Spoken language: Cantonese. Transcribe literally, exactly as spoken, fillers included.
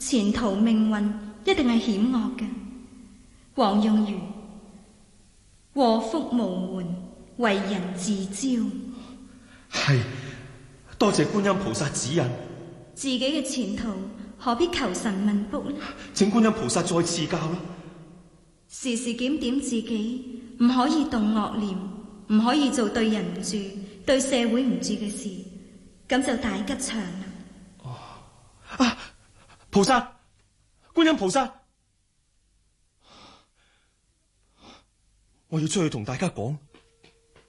前途命運一定係險惡嘅。黃用如，禍福無門，為人自招。 係，多謝觀音菩薩指引。 自己嘅前途何必求神問卜呢？ 請觀音菩薩再賜教啦。 時時檢點自己，唔可以動惡念，唔可以做對人唔住、對社會唔住嘅事，咁就大吉祥啦。 哦，啊，菩薩，觀音菩薩，我要出去同大家講。